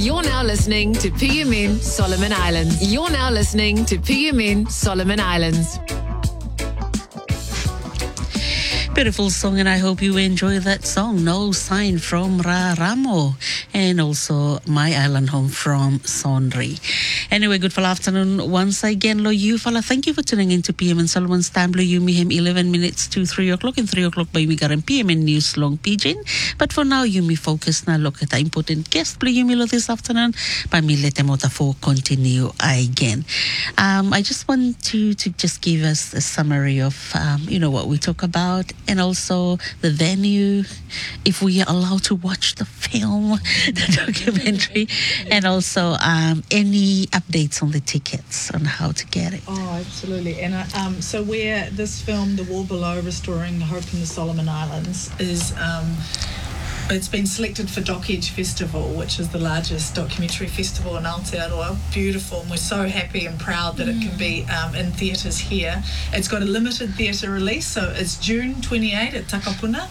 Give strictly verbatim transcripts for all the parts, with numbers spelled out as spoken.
You're now listening to P M N Solomon Islands. You're now listening to P M N Solomon Islands. Beautiful song, and I hope you enjoy that song. No Sign from Ra Ramo, and also My Island Home from Sonri. Anyway, good fall afternoon once again, lo you fala. Thank you for tuning in to P M N Solomon's time. Lo you me him eleven minutes to three o'clock, and three o'clock by me garan P M N News Long Pidgin. But for now, you me focus na look at the important guest. Lo you me lo this afternoon. By me let them out for continue again. Um, I just want to to just give us a summary of um, you know what we talk about. And also the venue, if we are allowed to watch the film, the documentary, and also um, any updates on the tickets, on how to get it. Oh, absolutely. And uh, um, so where this film, The War Below, Restoring Hope in the Solomon Islands, is... Um, it's been selected for Doc Edge Festival, which is the largest documentary festival in Aotearoa. Beautiful, and we're so happy and proud that mm. it can be um, in theatres here. It's got a limited theatre release, so it's June twenty-eighth at Takapuna,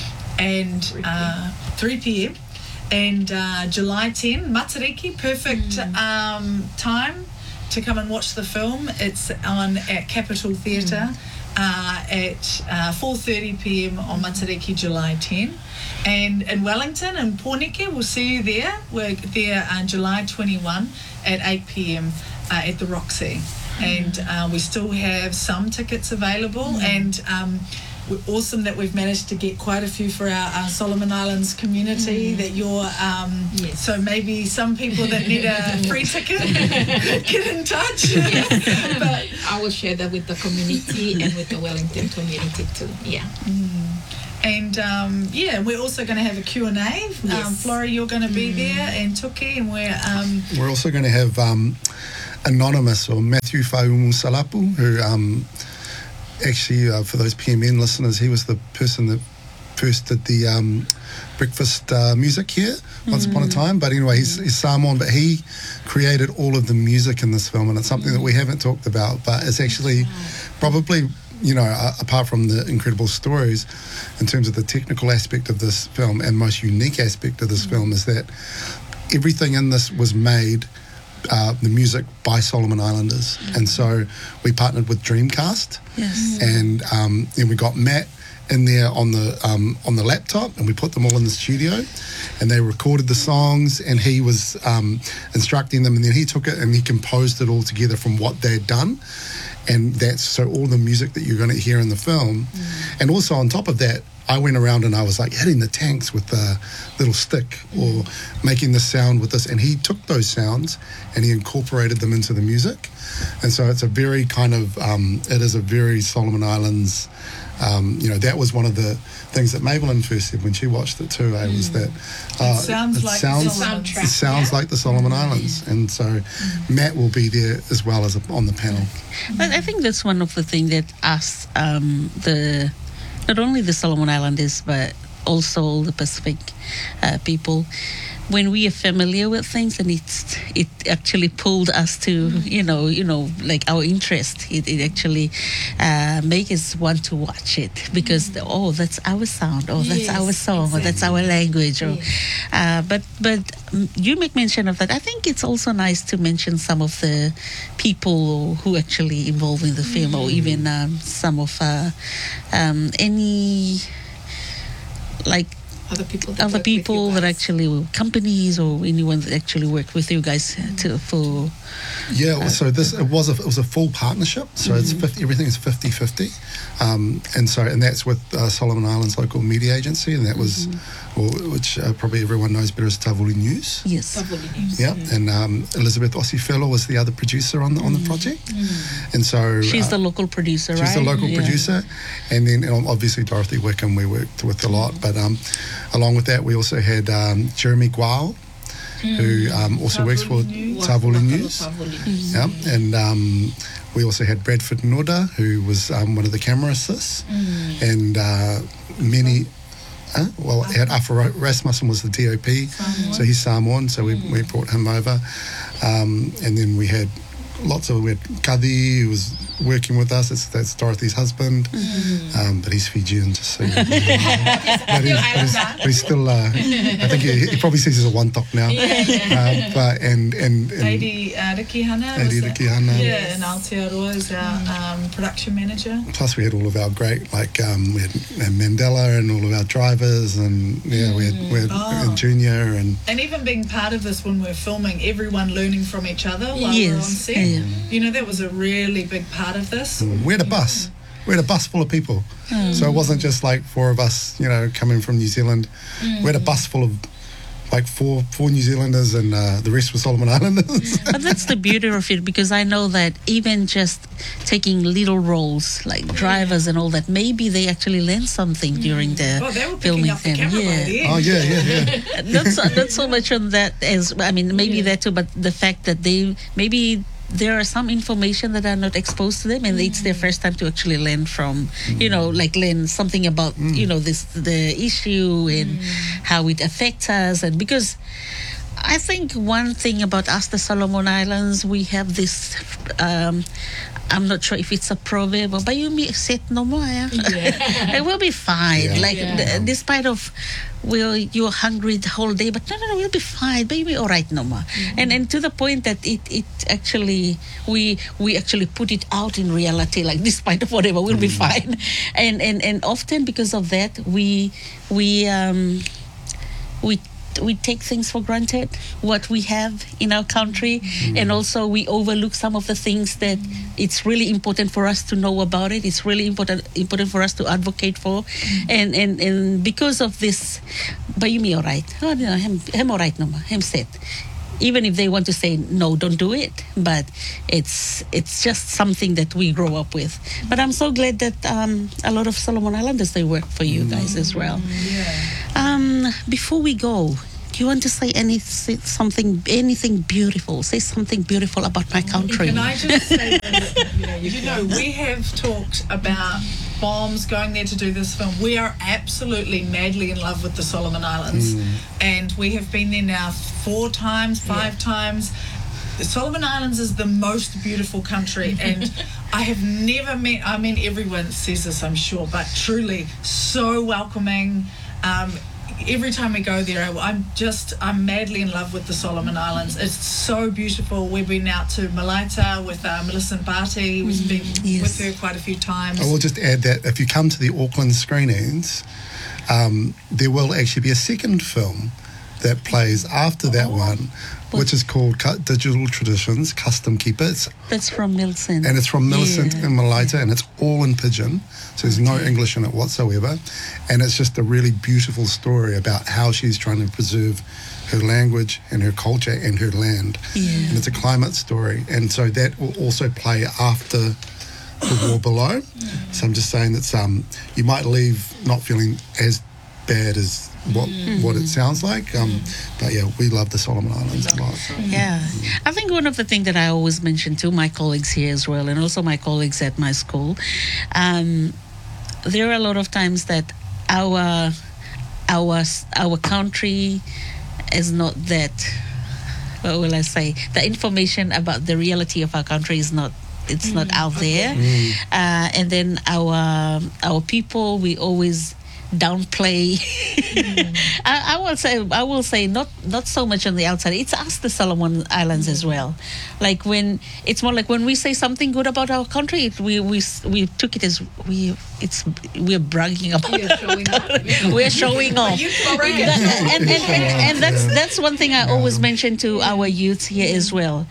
and uh, three p.m. and uh, July tenth, Matariki, perfect mm. um, time to come and watch the film. It's on at Capitol Theatre mm. uh, at uh, four thirty p.m. on Matariki, July tenth. And in Wellington and Pōneke, we'll see you there. We're there on July twenty-first at eight p.m. Uh, at the Roxy. Mm. And uh, we still have some tickets available. Mm. And um, we're awesome that we've managed to get quite a few for our, our Solomon Islands community. Mm. That you're, um, yes. So maybe some people that need a free ticket, get in touch. Yes. But I will share that with the community and with the Wellington community too. Yeah. Mm. And um, yeah, we're also going to have a Q and A. Yes. Um, Flora, you're going to be mm. there, and Tuki, and we're um, we're also going to have um, Anonymous or Matthew Faumu Salapu, who um, actually, uh, for those P M N listeners, he was the person that first did the um, breakfast uh, music here once mm. upon a time. But anyway, he's, he's Samoan, but he created all of the music in this film, and it's something mm. that we haven't talked about, but it's actually probably, you know, uh, apart from the incredible stories, in terms of the technical aspect of this film and most unique aspect of this mm. film is that everything in this was made, uh, the music, by Solomon Islanders. Mm. And so we partnered with Dreamcast. Yes. And um, then we got Matt in there on the um, on the laptop, and we put them all in the studio, and they recorded the songs, and he was um, instructing them, and then he took it and he composed it all together from what they'd done. And that's so all the music that you're going to hear in the film. Mm. And also on top of that, I went around and I was like hitting the tanks with a little stick or making the sound with this. And he took those sounds and he incorporated them into the music. And so it's a very kind of, um, it is a very Solomon Islands, um, you know, that was one of the things that Maybelline first said when she watched it too, eh, was that uh, it sounds it like sounds, the soundtrack. It sounds yeah. like the Solomon Islands. And so mm. Matt will be there as well as on the panel. But I think that's one of the things that us, um, the not only the Solomon Islanders, but also all the Pacific uh, people, when we are familiar with things, and it's it actually pulled us to you know you know like our interest. It, it actually uh, make us want to watch it because the, oh that's our sound, oh that's yes, our song, exactly. or that's our language. Or, yes. uh, but but um, you make mention of that. I think it's also nice to mention some of the people who actually involved in the mm. film, or even um, some of uh, um, any like. Other people, that, other people that actually companies or anyone that actually work with you guys mm. to for yeah uh, so this it was a it was a full partnership, so mm-hmm. it's fifty, everything is fifty-fifty, um, and so and that's with uh, Solomon Islands Local Media Agency, and that was mm-hmm. or, which uh, probably everyone knows better as Tavuli News. Yes, Tavuli News. Yeah, mm-hmm. and um, Elizabeth Osifelo was the other producer on the on the project, mm-hmm. and so she's uh, the local producer, she's right? the local yeah. producer, and then um, obviously Dorothy Wickham we worked with a lot, but um, along with that we also had um, Jeremy Gual, mm. who um, also Tavuli works for News. Tavuli News. News. Yeah, and um, we also had Bradford Noda, who was um, one of the camera assists, mm. and uh, many. Uh, well, we had Afa Rasmussen was the D O P, Samoan. So he's Samoan, so we, mm. we brought him over, um, and then we had lots of we had Kadi, who was working with us. It's, that's Dorothy's husband, um, but he's Fijian, just so you know. but, he's, but, he's, but he's still, uh, I think he, he probably sees us as a one top now. Yeah, yeah. Uh, but, and, and, and Adi uh, Rikihana. Adi was it? Rikihana. Yeah, and Aotearoa is our um, production manager. plus we had all of our great, like, um, we had, had Mandela and all of our drivers, and yeah, we had, we had Oh. and Junior, and And even being part of this when we're filming, everyone learning from each other while Yes, we're on set. yeah. You know, that was a really big part of this. we had a bus. We had a bus full of people. So it wasn't just like four of us, you know, coming from New Zealand. We had a bus full of like four four New Zealanders, and uh, the rest were Solomon Islanders. But that's the beauty of it, because I know that even just taking little roles like drivers and all that, maybe they actually learn something during the Oh, they were picking filming up the them. camera by Yeah. the end. Oh yeah, yeah, yeah. not so, not so much on that as I mean maybe that too, but the fact that they maybe there are some information that are not exposed to them, and it's their first time to actually learn from, you know, like learn something about you know this the issue and how it affects us. And because I think one thing about us, the Solomon Islands, we have this. Um, I'm not sure if it's a proverb, but you may set no more. It will be fine. Yeah. Like Yeah. d- despite of, well, you're hungry the whole day, but no, no, no, we'll be fine. Baby, all right, no more. And and to the point that it it actually we we actually put it out in reality, like despite of whatever, we'll be fine. And and and often because of that, we we um we we take things for granted, what we have in our country, and also we overlook some of the things that it's really important for us to know about it. It's really important important for us to advocate for, and and and because of this, but you me all right? Oh no, I'm, I'm all right, no more. I'm set. Even if they want to say no, don't do it, but it's it's just something that we grow up with. But I'm so glad that um, a lot of Solomon Islanders, they work for you guys as well. Um, before we go, do you want to say any something anything beautiful? Say something beautiful about my country. Can I just say that, you know, we have talked about bombs going there to do this film. We are absolutely madly in love with the Solomon Islands, and we have been there now four times, five times. The Solomon Islands is the most beautiful country, and I have never met, I mean, everyone says this, I'm sure, but truly so welcoming. Um, every time we go there, I- I'm just, I'm madly in love with the Solomon Islands. It's so beautiful. We've been out to Malaita with uh, Millicent Barty. We've been Yes. with her quite a few times. I will just add that if you come to the Auckland screenings, um, there will actually be a second film that plays after that one, which is called Cu- Digital Traditions Custom Keepers. That's from Millicent. And it's from Millicent Yeah. in Malaita, and it's all in Pidgin, so there's no English in it whatsoever. And it's just a really beautiful story about how she's trying to preserve her language and her culture and her land. Yeah. And it's a climate story. And so that will also play after the war below. So I'm just saying that um, you might leave not feeling as bad as what what it sounds like. Um, but yeah, we love the Solomon Islands a lot. Yeah, I think one of the things that I always mention to my colleagues here as well, and also my colleagues at my school, um, there are a lot of times that our our our country is not that. What will I say? The information about the reality of our country is not. It's not out there, uh, and then our our people, we always downplay. I, I will say, I will say, not not so much on the outside. It's us, the Solomon Islands, as well. Like when it's more like when we say something good about our country, it, we we we took it as we it's we're bragging about. You're showing up. We're showing off. That- and, and, and, and that's that's one thing I always mention to our youth here as well.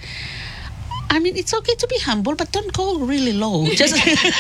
I mean, it's okay to be humble, but don't go really low. Just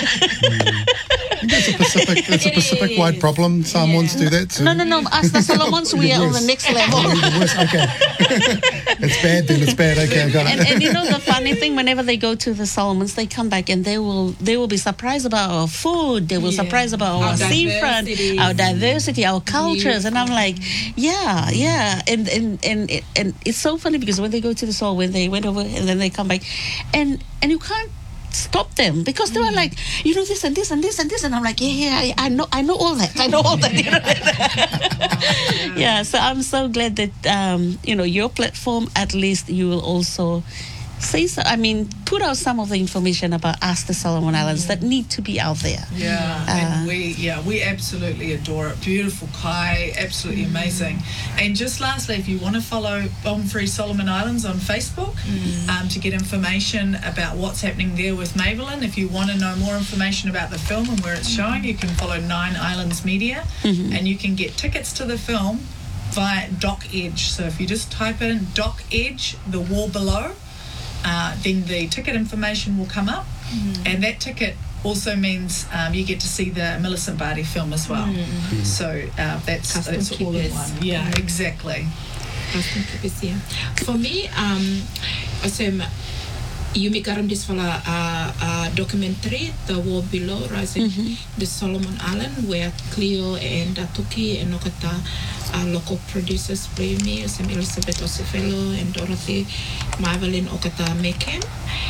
It's a Pacific, it's a Pacific-wide problem. Samoans do that too. no, no, no. Us, the Solomons, we are on the next level. Oh, the worst. Okay. It's bad then. It's bad. Okay, I got it. And, and you know the funny thing, whenever they go to the Solomons, they come back and they will they will be surprised about our food. They will Yeah. surprised about our, Our seafront, diversity. our diversity, our cultures. And I'm like, yeah, yeah. And and and and it's so funny because when they go to the Sol, when they went over and then they come back, and and you can't stop them because they were like, you know, this and this and this and this, and I'm like, yeah, yeah, I, I know, I know all that, I know all that. You know? Yeah, so I'm so glad that um, you know, your platform, at least you will also say so, I mean, put out some of the information about Ask the Solomon Islands that need to be out there. Yeah, Uh, and we yeah we absolutely adore it. Beautiful kai, absolutely amazing. And just lastly, if you want to follow Bomb Free Solomon Islands on Facebook um, to get information about what's happening there with Maybelline, if you want to know more information about the film and where it's showing, you can follow Nine Islands Media, and you can get tickets to the film via Doc Edge. So if you just type in Doc Edge, the war below. Uh, then the ticket information will come up, and that ticket also means um, you get to see the Millicent Barty film as well. So uh, that's Custom that's all in keepers. one. Yeah, Mm. exactly. Custom keepers, yeah. For me, um, asem Yumi karam this fala uh, uh, documentary, The War Below, rising the Solomon Island, where Cleo and Tuki and Nokata uh, local producers play me, asem Elizabeth Osefelo and Dorothy Marvelin Okata make him.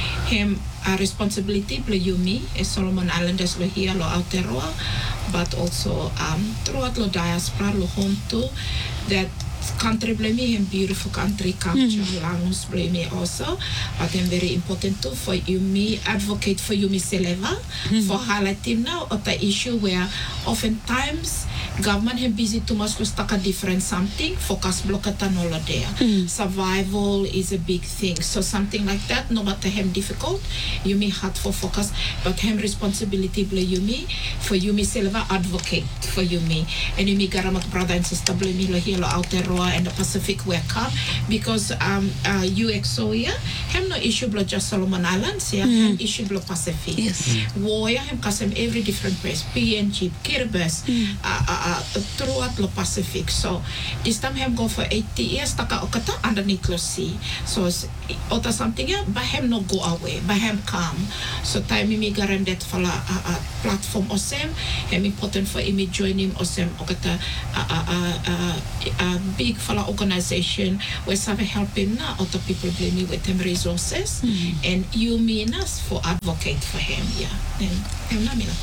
Him a responsibility play Yumi, a Solomon Islanders lo here lo Aotearoa, but also um, throughout lo diaspora lo home too, that country blame me and beautiful country culture language blame me also, but I'm very important too for Yumi advocate for Yumi Seleva for highlighting now of the issue where oftentimes government have busy too much with stuck a different something focus blockata no there. Survival is a big thing, so something like that no matter him difficult Yumi had for focus, but him responsibility blame Yumi for Yumi Seleva advocate for Yumi and Yumi Garamak brother and sister blame me lo here lo out there and the Pacific were come because um uh, U X O yeah have no issue blo just Solomon Islands yeah mm. have issue blo Pacific Yes. war yeah have custom every different place P N G Kiribati mm. uh, uh, uh, throughout the Pacific, so this time have go for eighty years taka okata underneath the sea, so ota something yeah but him no go away but him come, so time me garam that for a uh, uh, platform osem him important for me join him osem okata uh, uh, uh, uh, uh, big fala organization where some helping na other people blame me with them resources mm-hmm. and you mean us for advocate for him yeah and I'm not mean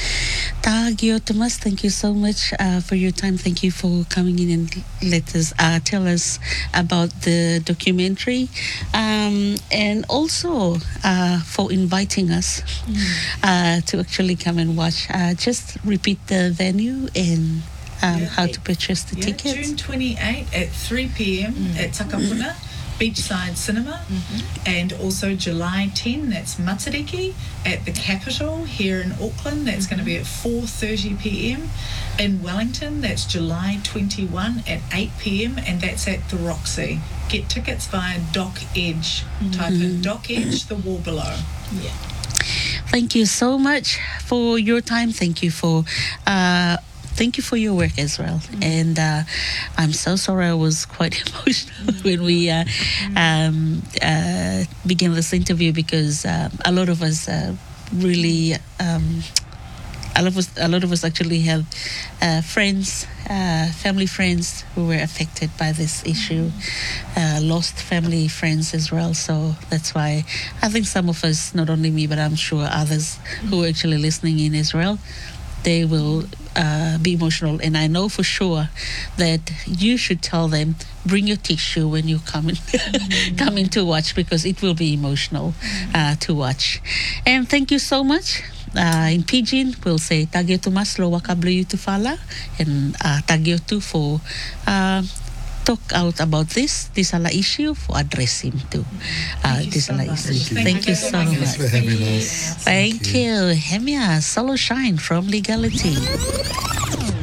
Tagio Thomas, thank you so much uh, for your time. Thank you for coming in and let us uh, tell us about the documentary, um, and also uh, for inviting us mm. uh, to actually come and watch. Uh, just repeat the venue and um, Yeah, how to purchase the Yeah, tickets. June twenty-eighth at three p.m. at Takapuna Beachside Cinema, and also July tenth, that's Matariki at the Capitol here in Auckland. That's going to be at four thirty p.m. In Wellington, that's July twenty-first at eight p.m. and that's at the Roxy. Get tickets via Doc Edge. Type in Doc Edge, the war below. yeah. Thank you so much for your time. Thank you for uh, thank you for your work as well. Mm. And uh, I'm so sorry I was quite emotional mm. when we uh, um, uh, began this interview because uh, a lot of us uh, really. Um, A lot of us, a lot of us actually have uh, friends, uh, family friends who were affected by this issue, uh, lost family friends as well. So that's why I think some of us, not only me, but I'm sure others who are actually listening in Israel, they will uh, be emotional. And I know for sure that you should tell them, bring your tissue when you come in, come in to watch, because it will be emotional uh, to watch. And thank you so much. Uh, in Pidgin, we'll say Tagio tu mas lo wakablu tu fala, and uh, Tagio tu for uh, talk out about this this ala issue for address him to uh, this ala issue. Thank Thank you. you so Thank you much. Thanks for having us. Thank you, Hemia Solo Shine from Legality.